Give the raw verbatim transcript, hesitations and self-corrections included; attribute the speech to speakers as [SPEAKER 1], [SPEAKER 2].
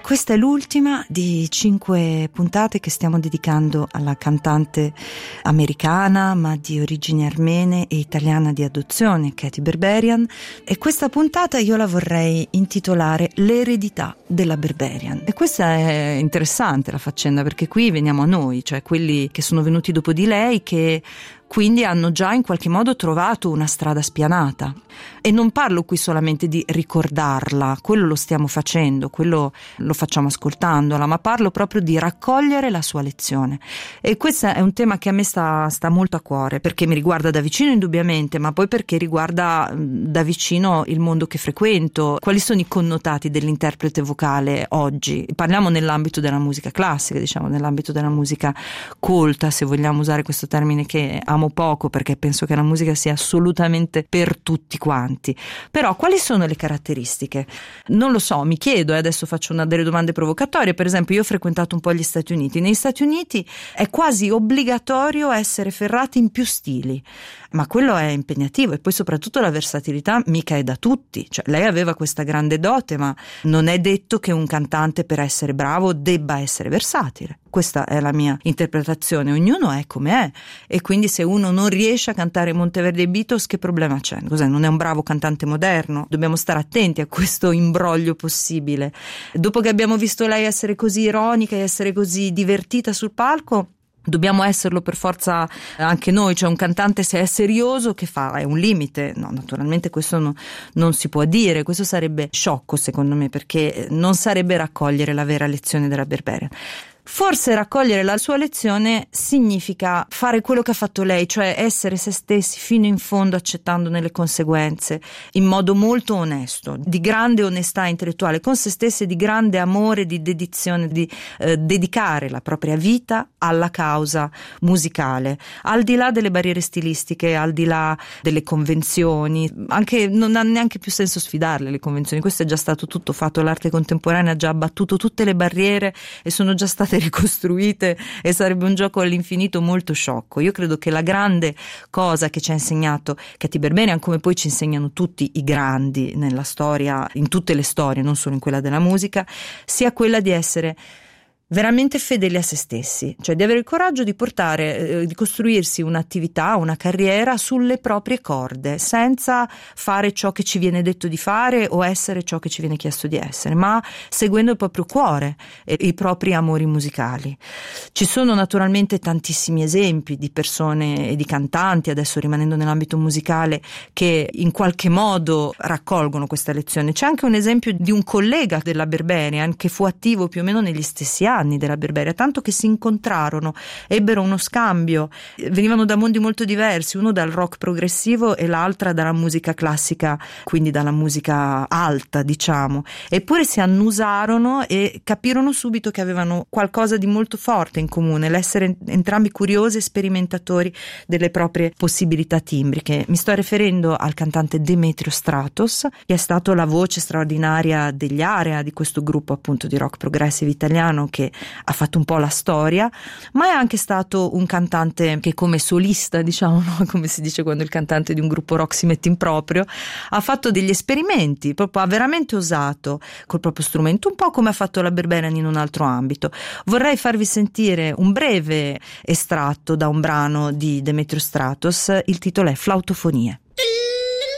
[SPEAKER 1] Questa è l'ultima di cinque puntate che stiamo dedicando alla cantante americana ma di origini armene e italiana di adozione, Katy Berberian, e questa puntata io la vorrei intitolare L'eredità della Berberian. E questa è interessante la faccenda, perché qui veniamo a noi, cioè quelli che sono venuti dopo di lei, che quindi hanno già in qualche modo trovato una strada spianata. E non parlo qui solamente di ricordarla, quello lo stiamo facendo, quello lo facciamo ascoltandola, ma parlo proprio di raccogliere la sua lezione. E questo è un tema che a me sta, sta molto a cuore, perché mi riguarda da vicino indubbiamente, ma poi perché riguarda da vicino il mondo che frequento. Quali sono i connotati dell'interprete vocale oggi? Parliamo nell'ambito della musica classica, diciamo nell'ambito della musica colta, se vogliamo usare questo termine che amo poco, perché penso che la musica sia assolutamente per tutti quanti. Però quali sono le caratteristiche? Non lo so, mi chiedo, e adesso faccio una delle domande provocatorie. Per esempio, io ho frequentato un po' gli Stati Uniti. Negli Stati Uniti è quasi obbligatorio essere ferrati in più stili, ma quello è impegnativo, e poi soprattutto la versatilità mica è da tutti. Cioè, lei aveva questa grande dote, ma non è detto che un cantante, per essere bravo, debba essere versatile. Questa è la mia interpretazione, ognuno è come è, e quindi se uno non riesce a cantare Monteverdi e Beatles, che problema c'è? Cos'è? Non è un bravo cantante moderno? Dobbiamo stare attenti a questo imbroglio possibile. Dopo che abbiamo visto lei essere così ironica e essere così divertita sul palco, dobbiamo esserlo per forza anche noi. Cioè, un cantante, se è serioso, che fa? È un limite? No, naturalmente questo no, non si può dire. Questo sarebbe sciocco, secondo me, perché non sarebbe raccogliere la vera lezione della Berberian. Forse raccogliere la sua lezione significa fare quello che ha fatto lei, cioè essere se stessi fino in fondo, accettandone le conseguenze, in modo molto onesto, di grande onestà intellettuale con se stessi e di grande amore, di dedizione, di eh, dedicare la propria vita alla causa musicale, al di là delle barriere stilistiche, al di là delle convenzioni. Anche non ha neanche più senso sfidarle le convenzioni, questo è già stato tutto fatto, l'arte contemporanea ha già abbattuto tutte le barriere e sono già state ricostruite, e sarebbe un gioco all'infinito molto sciocco. Io credo che la grande cosa che ci ha insegnato Katy Berberian, come poi ci insegnano tutti i grandi nella storia, in tutte le storie, non solo in quella della musica, sia quella di essere veramente fedeli a se stessi, cioè di avere il coraggio di portare, eh, di costruirsi un'attività, una carriera sulle proprie corde, senza fare ciò che ci viene detto di fare o essere ciò che ci viene chiesto di essere, ma seguendo il proprio cuore e i propri amori musicali. Ci sono naturalmente tantissimi esempi di persone e di cantanti, adesso rimanendo nell'ambito musicale, che in qualche modo raccolgono questa lezione. C'è anche un esempio di un collega della Berberian che fu attivo più o meno negli stessi anni della Berberian, tanto che si incontrarono, ebbero uno scambio, venivano da mondi molto diversi, uno dal rock progressivo e l'altra dalla musica classica, quindi dalla musica alta, diciamo, eppure si annusarono e capirono subito che avevano qualcosa di molto forte in comune, l'essere entrambi curiosi e sperimentatori delle proprie possibilità timbriche. Mi sto riferendo al cantante Demetrio Stratos, che è stato la voce straordinaria degli Area, di questo gruppo appunto di rock progressive italiano che ha fatto un po' la storia, ma è anche stato un cantante che come solista, diciamo, no? Come si dice quando il cantante di un gruppo rock si mette in proprio, ha fatto degli esperimenti, proprio ha veramente osato col proprio strumento, un po' come ha fatto la Berberian in un altro ambito. Vorrei farvi sentire un breve estratto da un brano di Demetrio Stratos, il titolo è Flautofonie.